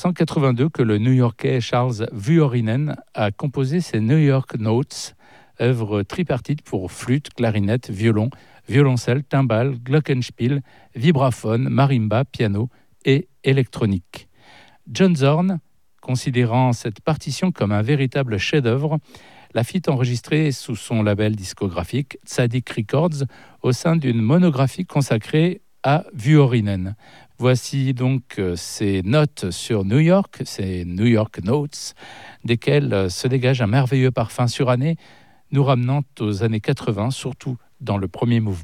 1982 que le New-Yorkais Charles Vuorinen a composé ses New York Notes, œuvre tripartite pour flûte, clarinette, violon, violoncelle, timbale, glockenspiel, vibraphone, marimba, piano et électronique. John Zorn, considérant cette partition comme un véritable chef-d'œuvre, la fit enregistrer sous son label discographique Tzadik Records au sein d'une monographie consacrée à Vuorinen. Voici donc ces notes sur New York, ces New York Notes, desquelles se dégage un merveilleux parfum suranné, nous ramenant aux années 80, surtout dans le premier mouvement.